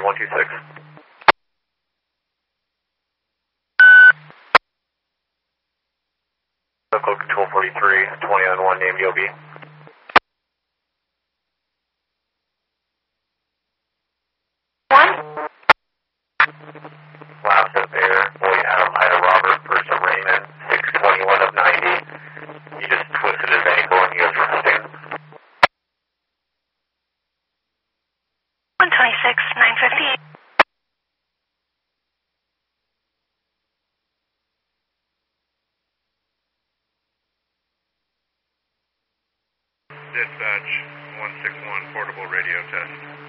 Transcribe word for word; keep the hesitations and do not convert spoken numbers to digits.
one two six. Local Control forty-three, twenty on one, named Yobi. One? Last up there, boy Adam, Ida Robert, person Raymond, six twenty-one of ninety. He just twisted his ankle and he goes resting. one twenty-six, nine fifty-eight. Dispatch, one six one, portable radio test.